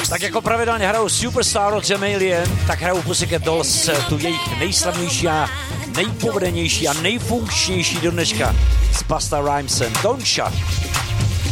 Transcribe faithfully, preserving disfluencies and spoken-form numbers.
Tak jako pravidelně hrajou Superstar od Jamalian, tak hrajou Pussycat Dolls tu jejich nejslavnější a nejpovedenější a nejfunkčnější do dneška s Busta Rhymesem. Don't Shut.